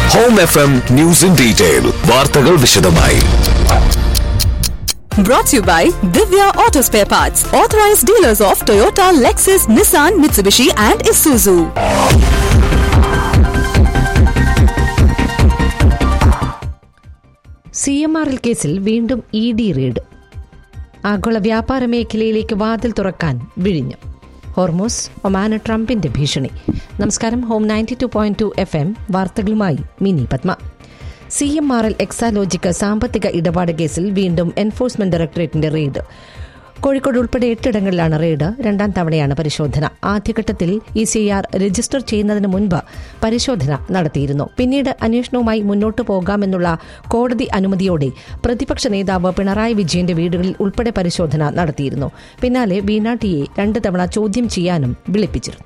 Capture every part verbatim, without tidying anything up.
Home F M News in Detail. വാർത്തകൾ വിശദമായി. Brought to you by Divya Auto Spare Parts, authorized dealers of Toyota, Lexus, Nissan, Mitsubishi and Isuzu. C M R L കേസിൽ വീണ്ടും E D raid. ആഗോള വ്യാപാര മേഖലയിലേക്ക് വാതിൽ തുറക്കാൻ വിഴിഞ്ഞു. Hormuz ഒമാന് ട്രംപിന്റെ ഭീഷണി. നമസ്കാരം. Home ninety two point two F M വാർത്തകളുമായി mini Padma. C M R L Exalogic സാമ്പത്തിക ഇടപാട് കേസിൽ വീണ്ടും എൻഫോഴ്സ്മെന്റ് ഡയറക്ടറേറ്റിന്റെ റെയ്ഡ്. കോഴിക്കോട് ഉൾപ്പെടെ എട്ടിടങ്ങളിലാണ് റെയ്ഡ്. രണ്ടാം തവണയാണ് പരിശോധന. ആദ്യഘട്ടത്തിൽ ഇ സി ആർ രജിസ്റ്റർ ചെയ്യുന്നതിന് മുൻപ് പരിശോധന നടത്തിയിരുന്നു. പിന്നീട് അന്വേഷണവുമായി മുന്നോട്ടു പോകാമെന്നുള്ള കോടതി അനുമതിയോടെ പ്രതിപക്ഷ നേതാവ് പിണറായി വിജയന്റെ വീടുകളിൽ ഉൾപ്പെടെ പരിശോധന നടത്തിയിരുന്നു. പിന്നാലെ വീണ ടിയെ രണ്ട് തവണ ചോദ്യം ചെയ്യാനും വിളിപ്പിച്ചിരുന്നു.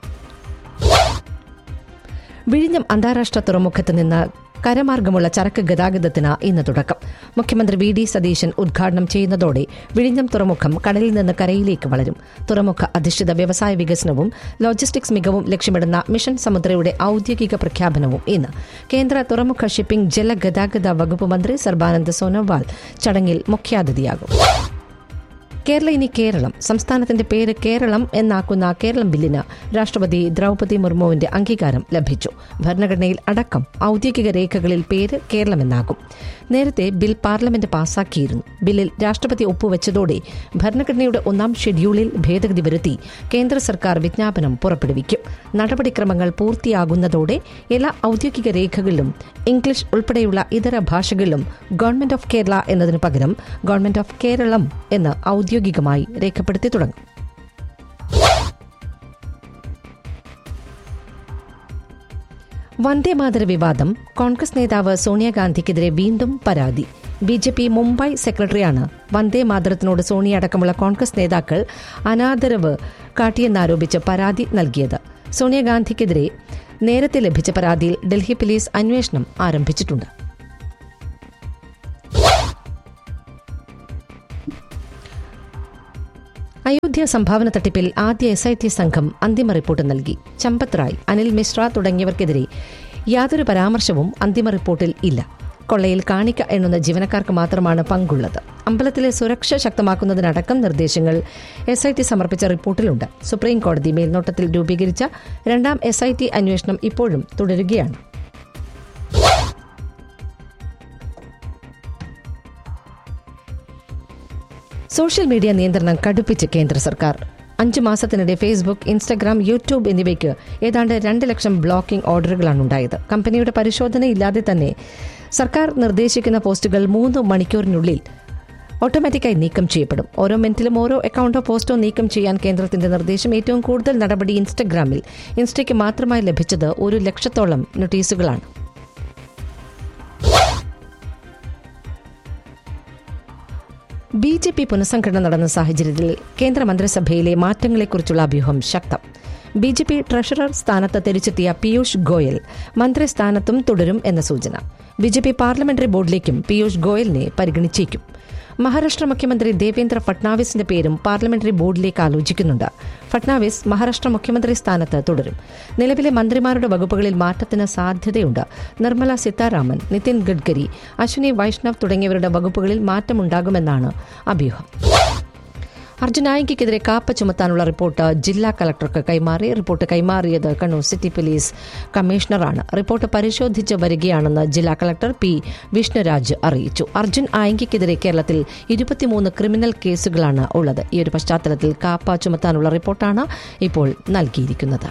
വിഴിഞ്ഞം അന്താരാഷ്ട്ര തുറമുഖത്ത് നിന്ന് കരമാർഗമുള്ള ചരക്ക് ഗതാഗതത്തിന് ഇന്ന് തുടക്കം. മുഖ്യമന്ത്രി വി ഡി സതീശൻ ഉദ്ഘാടനം ചെയ്യുന്നതോടെ വിഴിഞ്ഞം തുറമുഖം കടലിൽ നിന്ന് കരയിലേക്ക് വളരും. തുറമുഖ അധിഷ്ഠിത വ്യവസായ വികസനവും ലോജിസ്റ്റിക്സ് മികവും ലക്ഷ്യമിടുന്ന മിഷൻ സമുദ്രയുടെ ഔദ്യോഗിക പ്രഖ്യാപനവും ഇന്ന്. കേന്ദ്ര തുറമുഖ ഷിപ്പിംഗ് ജലഗതാഗത വകുപ്പ് മന്ത്രി സർബാനന്ദ് സോനോവാൾ ചടങ്ങിൽ മുഖ്യാതിഥിയാകും. കേരള ഇനി കേരളം. സംസ്ഥാനത്തിന്റെ പേര് കേരളം എന്നാക്കുന്ന കേരളം ബില്ലിന് രാഷ്ട്രപതി ദ്രൌപദി മുർമുവിന്റെ അംഗീകാരം ലഭിച്ചു. ഭരണഘടനയിൽ അടക്കം ഔദ്യോഗിക രേഖകളിൽ പേര് കേരളമെന്നാകും. നേരത്തെ ബിൽ പാർലമെന്റ് പാസാക്കിയിരുന്നു. ബില്ലിൽ രാഷ്ട്രപതി ഒപ്പുവെച്ചതോടെ ഭരണഘടനയുടെ ഒന്നാം ഷെഡ്യൂളിൽ ഭേദഗതി വരുത്തി കേന്ദ്ര സർക്കാർ വിജ്ഞാപനം പുറപ്പെടുവിക്കും. നടപടിക്രമങ്ങൾ പൂർത്തിയാകുന്നതോടെ എല്ലാ ഔദ്യോഗിക രേഖകളിലും ഇംഗ്ലീഷ് ഉൾപ്പെടെയുള്ള ഇതര ഭാഷകളിലും ഗവൺമെന്റ് ഓഫ് കേരള എന്നതിനു പകരം ഗവൺമെന്റ് ഓഫ് കേരളം എന്ന് ഔദ്യോഗികമായി രേഖപ്പെടുത്തി തുടങ്ങും. വന്ദേമാതര വിവാദം. കോൺഗ്രസ് നേതാവ് സോണിയാഗാന്ധിക്കെതിരെ വീണ്ടും പരാതി. ബി ജെ പി മുംബൈ സെക്രട്ടറിയാണ് വന്ദേമാതരത്തിനോട് സോണിയ അടക്കമുള്ള കോൺഗ്രസ് നേതാക്കൾ അനാദരവ് കാട്ടിയെന്നാരോപിച്ച് പരാതി നൽകിയത്. സോണിയാഗാന്ധിക്കെതിരെ നേരത്തെ ലഭിച്ച പരാതിയിൽ ഡൽഹി പോലീസ് അന്വേഷണം ആരംഭിച്ചിട്ടുണ്ട്. അയോധ്യ സംഭാവന തട്ടിപ്പിൽ ആദ്യ എസ് ഐ ടി സംഘം അന്തിമ റിപ്പോർട്ട് നൽകി. ചമ്പത് റായ്, അനിൽ മിശ്ര തുടങ്ങിയവർക്കെതിരെ യാതൊരു പരാമർശവും അന്തിമ റിപ്പോർട്ടിൽ ഇല്ല. കൊള്ളയിൽ കാണിക്ക എണ്ണുന്ന ജീവനക്കാർക്ക് മാത്രമാണ് പങ്കുള്ളത്. അമ്പലത്തിലെ സുരക്ഷ ശക്തമാക്കുന്നതിനടക്കം നിർദ്ദേശങ്ങൾ എസ് ഐ ടി സമർപ്പിച്ച റിപ്പോർട്ടിലുണ്ട്. സുപ്രീം കോടതി മേൽനോട്ടത്തിൽ രൂപീകരിച്ച രണ്ടാം എസ് ഐ ടി അന്വേഷണം ഇപ്പോഴും തുടരുകയാണ്. സോഷ്യൽ മീഡിയ നിയന്ത്രണം കടുപ്പിച്ച് കേന്ദ്ര സർക്കാർ. അഞ്ചു മാസത്തിനിടെ ഫേസ്ബുക്ക്, ഇൻസ്റ്റഗ്രാം, യൂട്യൂബ് എന്നിവയ്ക്ക് ഏതാണ്ട് രണ്ട് ലക്ഷം ബ്ലോക്കിംഗ് ഓർഡറുകളാണ് ഉണ്ടായത്. കമ്പനിയുടെ പരിശോധനയില്ലാതെ തന്നെ സർക്കാർ നിർദ്ദേശിക്കുന്ന പോസ്റ്റുകൾ മൂന്ന് മണിക്കൂറിനുള്ളിൽ ഓട്ടോമാറ്റിക്കായി നീക്കം ചെയ്യപ്പെടും. ഓരോ മിനിറ്റിലും ഓരോ അക്കൌണ്ടോ പോസ്റ്റോ നീക്കം ചെയ്യാൻ കേന്ദ്രത്തിന്റെ നിർദ്ദേശം. ഏറ്റവും കൂടുതൽ നടപടി ഇൻസ്റ്റഗ്രാമിൽ. ഇൻസ്റ്റയ്ക്ക് മാത്രമായി ലഭിച്ചത് ഒരു ലക്ഷത്തോളം നോട്ടീസുകളാണ്. ബി ജെ പി പുനഃസംഘടന നടന്ന സാഹചര്യത്തിൽ കേന്ദ്രമന്ത്രിസഭയിലെ മാറ്റങ്ങളെക്കുറിച്ചുള്ള അഭ്യൂഹം ശക്തം. ബി ജെ പി ട്രഷറർ സ്ഥാനത്ത് തിരിച്ചെത്തിയ പീയൂഷ് ഗോയൽ മന്ത്രിസ്ഥാനത്തും തുടരും എന്ന സൂചന. B J P parliamentary ബോർഡിലേക്കും Piyush ഗോയലിനെ പരിഗണിച്ചേക്കും. മഹാരാഷ്ട്ര മുഖ്യമന്ത്രി ദേവേന്ദ്ര ഫട്നാവിസിന്റെ പേരും പാർലമെന്ററി ബോർഡിലേക്ക് ആലോചിക്കുന്നുണ്ട്. ഫട്നാവിസ് മഹാരാഷ്ട്ര മുഖ്യമന്ത്രി സ്ഥാനത്ത് തുടരും. നിലവിലെ മന്ത്രിമാരുടെ വകുപ്പുകളിൽ മാറ്റത്തിന് സാധ്യതയുണ്ട്. നിർമ്മല സീതാരാമൻ, നിതിൻ ഗഡ്കരി, അശ്വിനി വൈഷ്ണവ് തുടങ്ങിയവരുടെ വകുപ്പുകളിൽ മാറ്റമുണ്ടാകുമെന്നാണ് അഭ്യൂഹം. അർജുൻ ആയിക്കെതിരെ കാപ്പ ചുമത്താനുള്ള റിപ്പോർട്ട് ജില്ലാ കളക്ടർക്ക് കൈമാറി. റിപ്പോർട്ട് കൈമാറിയത് കണ്ണൂർ സിറ്റി പോലീസ് കമ്മീഷണറാണ്. റിപ്പോർട്ട് പരിശോധിച്ച് വരികയാണെന്ന് ജില്ലാ കളക്ടർ പി വിഷ്ണുരാജ് അറിയിച്ചു. അർജുൻ ആയിക്കെതിരെ കേരളത്തിൽ ഇരുപത്തിമൂന്ന് ക്രിമിനൽ കേസുകളാണ് ഉള്ളത്. ഈ ഒരു പശ്ചാത്തലത്തിൽ കാപ്പ ചുമത്താനുള്ള റിപ്പോർട്ടാണ് ഇപ്പോൾ നൽകിയിരിക്കുന്നത്.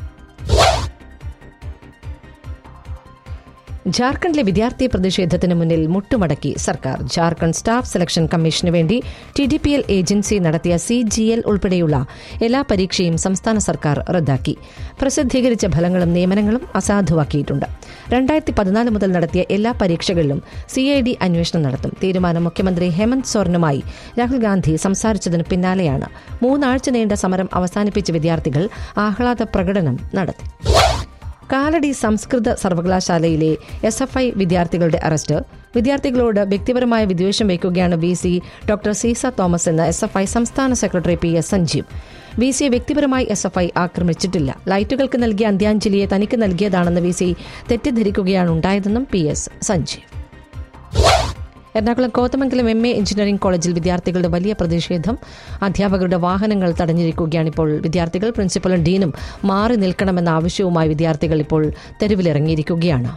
ജാർഖണ്ഡിലെ വിദ്യാർത്ഥി പ്രതിഷേധത്തിന് മുന്നിൽ മുട്ടുമടക്കി സർക്കാർ. ജാർഖണ്ഡ് സ്റ്റാഫ് സെലക്ഷൻ കമ്മീഷന് വേണ്ടി T D P L agency നടത്തിയ സി ജി എൽ ഉൾപ്പെടെയുള്ള എല്ലാ പരീക്ഷയും സംസ്ഥാന സർക്കാർ റദ്ദാക്കി. പ്രസിദ്ധീകരിച്ച ഫലങ്ങളും നിയമനങ്ങളും അസാധുവാക്കിയിട്ടുണ്ട്. രണ്ടായിരത്തി പതിനാല് മുതൽ നടത്തിയ എല്ലാ പരീക്ഷകളിലും സി ഐ ഡി അന്വേഷണം നടത്തും. തീരുമാനം മുഖ്യമന്ത്രി ഹേമന്ത് സോറനുമായി രാഹുൽ ഗാന്ധി സംസാരിച്ചതിന് പിന്നാലെയാണ്. മൂന്നാഴ്ച നീണ്ട സമരം അവസാനിപ്പിച്ച വിദ്യാർത്ഥികൾ ആഹ്ലാദ പ്രകടനം നടത്തി. കാലടി സംസ്കൃത സർവകലാശാലയിലെ എസ് എഫ് ഐ വിദ്യാർത്ഥികളുടെ അറസ്റ്റ്. വിദ്യാർത്ഥികളോട് വ്യക്തിപരമായ വിദ്വേഷം വയ്ക്കുകയാണ് വി സി ഡോക്ടർ സീസ തോമസ് എന്ന് എസ് എഫ് ഐ സംസ്ഥാന secretary P S Sanjeev. V സിയെ വ്യക്തിപരമായി എസ് എഫ് ഐ ആക്രമിച്ചിട്ടില്ല. ലൈറ്റുകൾക്ക് നൽകിയ അന്ത്യാഞ്ജലിയെ തനിക്ക് നൽകിയതാണെന്ന് വി സി തെറ്റിദ്ധരിക്കുകയാണ് ഉണ്ടായതെന്നും P S Sanjeev. Ernakulam Kothamangalam M A engineering കോളേജിൽ വിദ്യാർത്ഥികളുടെ വലിയ പ്രതിഷേധം. അധ്യാപകരുടെ വാഹനങ്ങൾ തടഞ്ഞിരിക്കുകയാണ്. ഇപ്പോൾ വിദ്യാർത്ഥികൾ പ്രിൻസിപ്പലും ഡീനും മാറി നിൽക്കണമെന്ന ആവശ്യവുമായി വിദ്യാർത്ഥികൾ ഇപ്പോൾ തെരുവിലിറങ്ങിയിരിക്കുകയാണ്.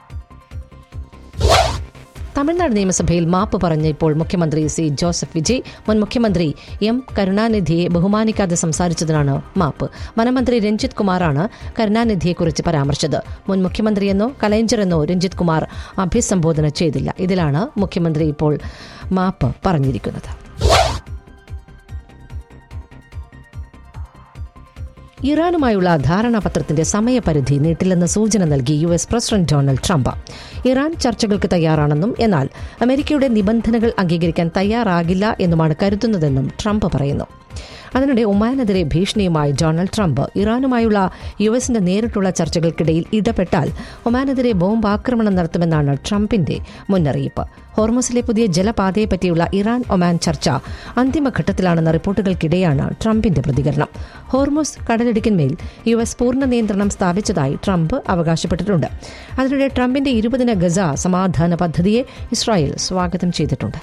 തമിഴ്നാട് നിയമസഭയിൽ മാപ്പ് പറഞ്ഞ ഇപ്പോൾ മുഖ്യമന്ത്രി സി ജോസഫ് വിജയ് മുൻ മുഖ്യമന്ത്രി എം കരുണാനിധിയെ ബഹുമാനിക്കാതെ സംസാരിച്ചതിനാണ് മാപ്പ്. വനമന്ത്രി രഞ്ജിത് കുമാറാണ് കരുണാനിധിയെക്കുറിച്ച് പരാമർശിച്ചത്. മുൻ മുഖ്യമന്ത്രിയെന്നോ കലൈഞ്ചറെന്നോ രഞ്ജിത് കുമാർ അഭിസംബോധന ചെയ്തില്ല. ഇതിലാണ് മുഖ്യമന്ത്രി ഇപ്പോൾ മാപ്പ് പറഞ്ഞിരിക്കുന്നത്. ഇറാനുമായുള്ള ധാരണാപത്രത്തിന്റെ സമയപരിധി നീട്ടില്ലെന്ന് സൂചന നൽകി U S president Donald Trump. Iran ചർച്ചകൾക്ക് തയ്യാറാണെന്നും എന്നാൽ അമേരിക്കയുടെ നിബന്ധനകൾ അംഗീകരിക്കാൻ തയ്യാറാകില്ല എന്നുമാണ് കരുതുന്നതെന്നും ട്രംപ് പറയുന്നു. അതിനിടെ ഒമാനെതിരെ ഭീഷണിയുമായി ഡൊണാൾഡ് ട്രംപ് ഇറാനുമായുള്ള യു എസിന്റെ നേരിട്ടുള്ള ചർച്ചകൾക്കിടയിൽ ഇടപെട്ടാൽ ഒമാനെതിരെ ബോംബാക്രമണം നടത്തുമെന്നാണ് ട്രംപിന്റെ മുന്നറിയിപ്പ്. ഹോർമസിലെ പുതിയ ജലപാതയെപ്പറ്റിയുള്ള ഇറാൻ ഒമാൻ ചർച്ച അന്തിമഘട്ടത്തിലാണെന്ന റിപ്പോർട്ടുകൾക്കിടെയാണ് ട്രംപിന്റെ പ്രതികരണം. ഹോർമസ് കടലിടുക്കിന്മേൽ യു എസ് പൂർണ്ണ നിയന്ത്രണം സ്ഥാപിച്ചതായി ട്രംപ് അവകാശപ്പെട്ടിട്ടുണ്ട്. അതിനിടെ ട്രംപിന്റെ ഇരുപതിന ഗസ സമാധാന പദ്ധതിയെ ഇസ്രായേൽ സ്വാഗതം ചെയ്തിട്ടുണ്ട്.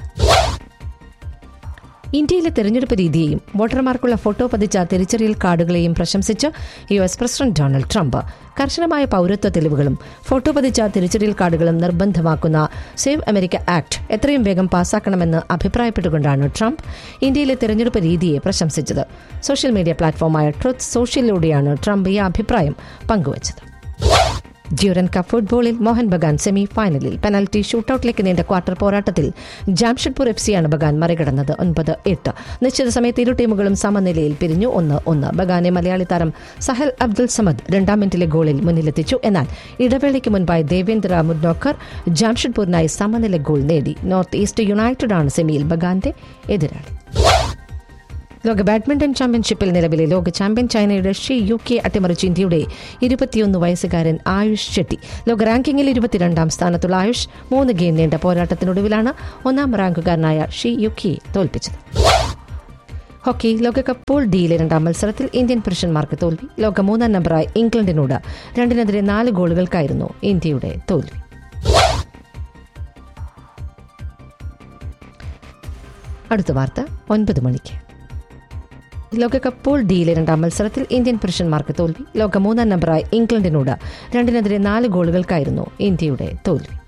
ഇന്ത്യയിലെ തെരഞ്ഞെടുപ്പ് രീതിയെയും വോട്ടർമാർക്കുള്ള ഫോട്ടോ പതിച്ച തിരിച്ചറിയൽ കാർഡുകളെയും പ്രശംസിച്ച് U S president Donald Trump. കർശനമായ പൌരത്വ തെളിവുകളും ഫോട്ടോ പതിച്ച തിരിച്ചറിയൽ കാർഡുകളും നിർബന്ധമാക്കുന്ന സേവ് അമേരിക്ക ആക്ട് എത്രയും വേഗം പാസാക്കണമെന്ന് അഭിപ്രായപ്പെട്ടുകൊണ്ടാണ് ട്രംപ് ഇന്ത്യയിലെ തെരഞ്ഞെടുപ്പ് രീതിയെ പ്രശംസിച്ചത്. സോഷ്യൽ മീഡിയ പ്ലാറ്റ്ഫോമായ ട്രൂത്ത് സോഷ്യലിലൂടെയാണ് ട്രംപ് ഈ അഭിപ്രായം പങ്കുവച്ചത്. ഡ്യൂറൻ കപ്പ് ഫുട്ബോളിൽ മോഹൻ ബഗാൻ സെമി ഫൈനലിൽ പെനൽറ്റി ഷൂട്ടൌട്ടിലേക്ക് നീണ്ട ക്വാർട്ടർ പോരാട്ടത്തിൽ ജാംഷഡ്പൂർ എഫ് സിയാണ് ബഗാൻ മറികടന്നത്. ഒൻപത് എട്ട് നിശ്ചിത സമയത്ത് ഇരു ടീമുകളും സമനിലയിൽ പിരിഞ്ഞു. ഒന്ന് ഒന്ന് ബഗാനെ മലയാളി താരം സഹൽ അബ്ദുൽ സമദ് രണ്ടാം മിനിറ്റിലെ ഗോളിൽ മുന്നിലെത്തിച്ചു. എന്നാൽ ഇടവേളയ്ക്ക് മുൻപായി ദേവേന്ദ്ര മുദ്നോക്കർ ജാംഷഡ്പൂരിനായി സമനില ഗോൾ നേടി. നോർത്ത് ഈസ്റ്റ് യുണൈറ്റഡാണ് സെമിയിൽ ബഗാന്റെ എതിരാളി. ലോക ബാഡ്മിന്റൺ ചാമ്പ്യൻഷിപ്പിൽ നിലവിലെ ലോക ചാമ്പ്യൻ ചൈനയുടെ ഷി യു കെ അട്ടിമറിച്ച് ഇന്ത്യയുടെ ഇരുപത്തിയൊന്ന് വയസ്സുകാരൻ ആയുഷ് ഷെട്ടി. ലോക റാങ്കിങ്ങിൽ ഇരുപത്തിരണ്ടാം സ്ഥാനത്തുള്ള ആയുഷ് മൂന്ന് ഗെയിം നീണ്ട പോരാട്ടത്തിനൊടുവിലാണ് ഒന്നാം റാങ്കുകാരനായ ഷി യു കെയെ തോൽപ്പിച്ചത്. ഹോക്കി ലോകകപ്പ് പൂൾ ഡിയിലെ രണ്ടാം മത്സരത്തിൽ ഇന്ത്യൻ പുരുഷന്മാർക്ക് തോൽവി. ലോക മൂന്നാം നമ്പറായ ഇംഗ്ലണ്ടിനോട് രണ്ടിനെതിരെ നാല് ഗോളുകൾക്കായിരുന്നു ഇന്ത്യയുടെ തോൽവി. അടുത്ത വാർത്ത ഒൻപത് മണിക്ക്. ലോകകപ്പ് പൂൾ ഡിയിലെ രണ്ടാം മത്സരത്തിൽ ഇന്ത്യൻ പുരുഷന്മാർക്ക് തോൽവി. ലോക മൂന്നാം നമ്പറായ ഇംഗ്ലണ്ടിനോട് രണ്ടിനെതിരെ നാല് ഗോളുകൾക്കായിരുന്നു ഇന്ത്യയുടെ തോൽവി.